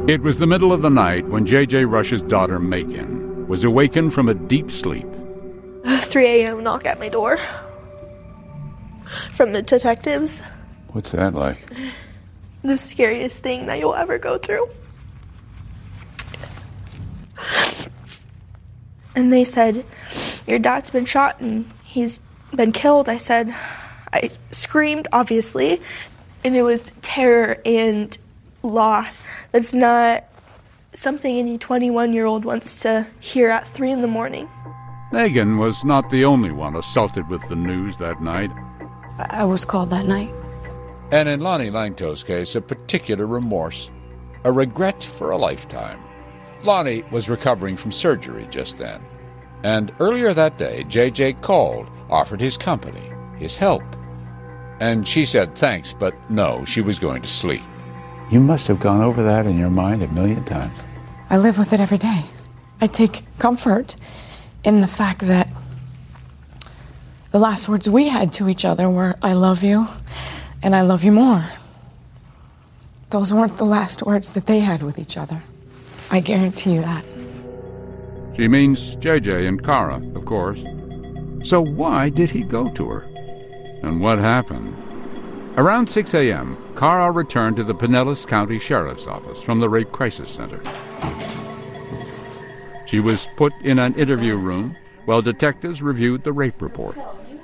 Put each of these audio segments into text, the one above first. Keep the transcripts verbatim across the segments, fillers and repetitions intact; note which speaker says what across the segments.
Speaker 1: It was the middle of the night when J J Rush's daughter, Megan, was awakened from a deep sleep.
Speaker 2: three a.m. knock at my door from the detectives.
Speaker 1: What's that like?
Speaker 2: The scariest thing that you'll ever go through. And they said, your dad's been shot and he's been killed. I said, I screamed, obviously, and it was terror and loss. That's not something any twenty-one-year-old wants to hear at three in the morning.
Speaker 1: Megan was not the only one assaulted with the news that night.
Speaker 3: I was called that night.
Speaker 4: And in Lonnie Langto's case, a particular remorse, a regret for a lifetime. Lonnie was recovering from surgery just then. And earlier that day, J J called, offered his company, his help. And she said thanks, but no, she was going to sleep.
Speaker 1: You must have gone over that in your mind a million times.
Speaker 3: I live with it every day. I take comfort in the fact that the last words we had to each other were, I love you, and I love you more. Those weren't the last words that they had with each other. I guarantee you that.
Speaker 1: She means J J and Kara, of course. So why did he go to her? And what happened? Around six a.m., Kara returned to the Pinellas County Sheriff's Office from the Rape Crisis Center. She was put in an interview room while detectives reviewed the rape report.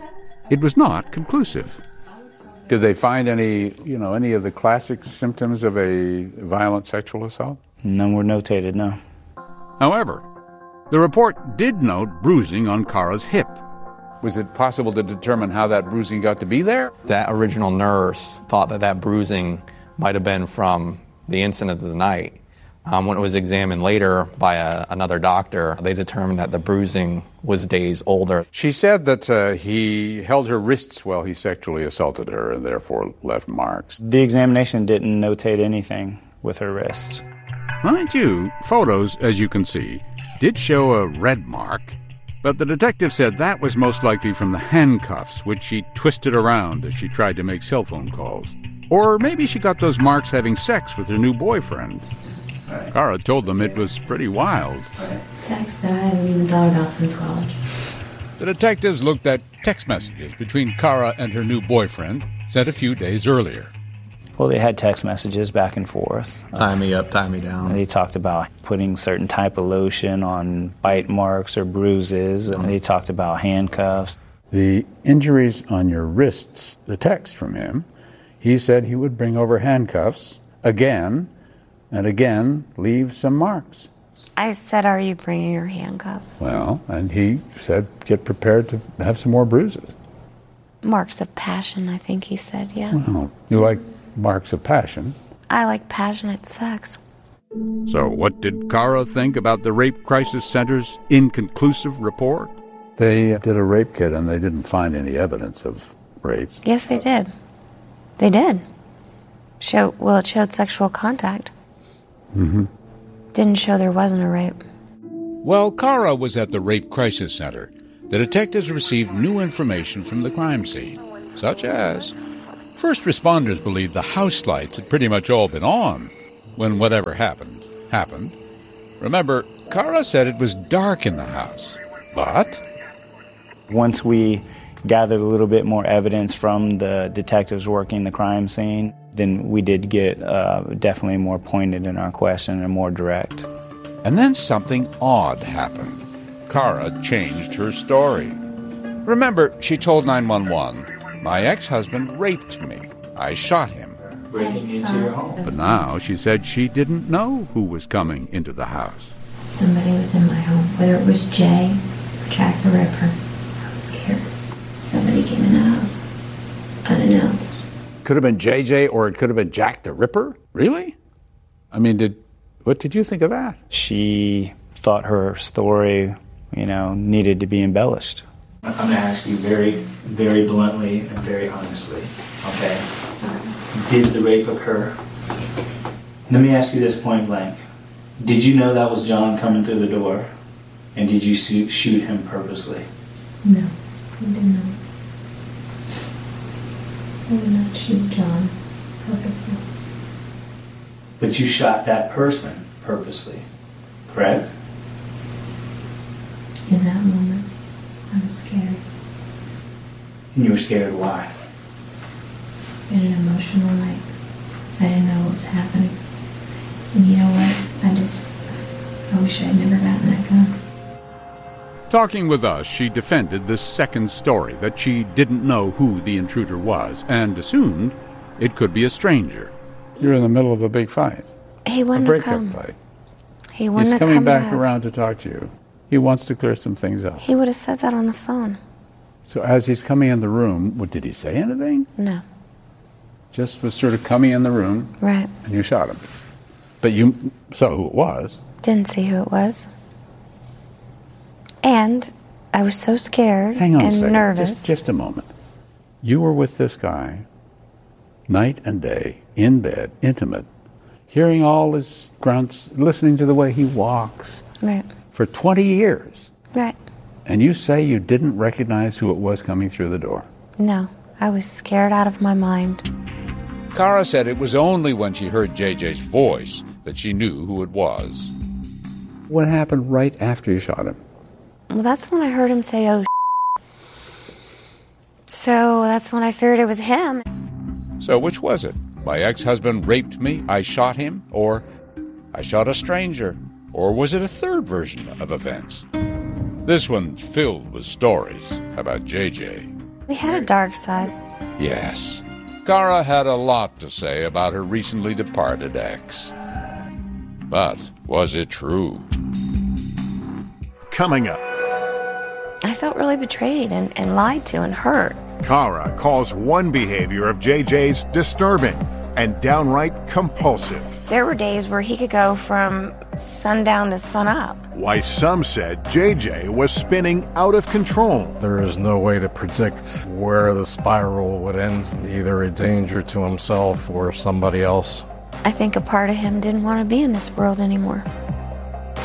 Speaker 1: It was not conclusive. Did they find any, you know, any of the classic symptoms of a violent sexual assault?
Speaker 5: None were notated, no.
Speaker 1: However, the report did note bruising on Kara's hip. Was it possible to determine how that bruising got to be there?
Speaker 6: That original nurse thought that that bruising might have been from the incident of the night. Um, when it was examined later by a, another doctor, they determined that the bruising was days older.
Speaker 1: She said that uh, he held her wrists while he sexually assaulted her and therefore left marks.
Speaker 5: The examination didn't notate anything with her wrist.
Speaker 1: Mind you, photos, as you can see, did show a red mark, but the detective said that was most likely from the handcuffs, which she twisted around as she tried to make cell phone calls. Or maybe she got those marks having sex with her new boyfriend. Kara told them it was pretty wild.
Speaker 7: Sex that I haven't even thought about since college.
Speaker 4: The detectives looked at text messages between Kara and her new boyfriend, sent a few days earlier.
Speaker 5: Well, they had text messages back and forth.
Speaker 6: Tie me up, tie me down.
Speaker 5: And they talked about putting certain type of lotion on bite marks or bruises, and they talked about handcuffs.
Speaker 1: The injuries on your wrists, the text from him, he said he would bring over handcuffs again and again leave some marks.
Speaker 7: I said, are you bringing your handcuffs?
Speaker 1: Well, and he said, get prepared to have some more bruises.
Speaker 7: Marks of passion, I think he said, yeah.
Speaker 1: Well, you like marks of passion.
Speaker 7: I like passionate sex.
Speaker 1: So what did Kara think about the Rape Crisis Center's inconclusive report? They did a rape kit and they didn't find any evidence of rape.
Speaker 7: Yes, they did. They did. Show, well, it showed sexual contact.
Speaker 1: Mm-hmm.
Speaker 7: Didn't show there wasn't a rape.
Speaker 4: While Kara was at the Rape Crisis Center, the detectives received new information from the crime scene, such as first responders believed the house lights had pretty much all been on when whatever happened, happened. Remember, Kara said it was dark in the house, but
Speaker 5: once we gathered a little bit more evidence from the detectives working the crime scene, then we did get uh, definitely more pointed in our question and more direct.
Speaker 4: And then something odd happened. Kara changed her story. Remember, she told nine one one, my ex-husband raped me. I shot him.
Speaker 5: Breaking into your home.
Speaker 1: But now she said she didn't know who was coming into the house.
Speaker 7: Somebody was in my home, whether it was Jay or Jack the Ripper. I was scared. Somebody came in the house, unannounced.
Speaker 1: Could have been J J or it could have been Jack the Ripper? Really? I mean, did what did you think of that?
Speaker 5: She thought her story, you know, needed to be embellished.
Speaker 8: I'm going to ask you very, very bluntly and very honestly, okay? Did the rape occur? Let me ask you this point blank. Did you know that was John coming through the door? And did you shoot him purposely?
Speaker 7: No, I didn't know. I would not shoot John purposely.
Speaker 8: But you shot that person purposely, correct?
Speaker 7: In that moment, I was scared.
Speaker 8: And you were scared why?
Speaker 7: In an emotional night. I didn't know what was happening. And you know what? I just, I wish I'd never gotten that gun.
Speaker 1: Talking with us, she defended this second story, that she didn't know who the intruder was and assumed it could be a stranger. You're in the middle of a big fight.
Speaker 7: He wouldn't
Speaker 1: a
Speaker 7: have
Speaker 1: breakup
Speaker 7: come.
Speaker 1: fight.
Speaker 7: He wouldn't
Speaker 1: He's
Speaker 7: have
Speaker 1: coming
Speaker 7: come
Speaker 1: back,
Speaker 7: back
Speaker 1: around to talk to you. He wants to clear some things up.
Speaker 7: He would have said that on the phone.
Speaker 1: So as he's coming in the room, what, did he say anything?
Speaker 7: No.
Speaker 1: Just was sort of coming in the room.
Speaker 7: Right.
Speaker 1: And you shot him. But you saw who it was.
Speaker 7: Didn't see who it was. And I was so scared
Speaker 1: Hang on
Speaker 7: and
Speaker 1: a second.
Speaker 7: nervous.
Speaker 1: Just, just a moment. You were with this guy night and day, in bed, intimate, hearing all his grunts, listening to the way he walks.
Speaker 7: Right.
Speaker 1: For twenty years.
Speaker 7: Right.
Speaker 1: And you say you didn't recognize who it was coming through the door.
Speaker 7: No. I was scared out of my mind.
Speaker 4: Kara said it was only when she heard J J's voice that she knew who it was.
Speaker 1: What happened right after you shot him?
Speaker 7: Well, that's when I heard him say, oh, so that's when I figured it was him.
Speaker 4: So which was it? My ex-husband raped me, I shot him, or I shot a stranger? Or was it a third version of events? This one filled with stories about J J.
Speaker 7: We had a dark side.
Speaker 4: Yes. Kara had a lot to say about her recently departed ex. But was it true?
Speaker 9: Coming up.
Speaker 7: I felt really betrayed and, and lied to and hurt.
Speaker 9: Kara calls one behavior of J J's disturbing and downright compulsive.
Speaker 7: There were days where he could go from sundown to sunup.
Speaker 9: Why some said J J was spinning out of control.
Speaker 10: There is no way to predict where the spiral would end, either a danger to himself or somebody else.
Speaker 7: I think a part of him didn't want to be in this world anymore.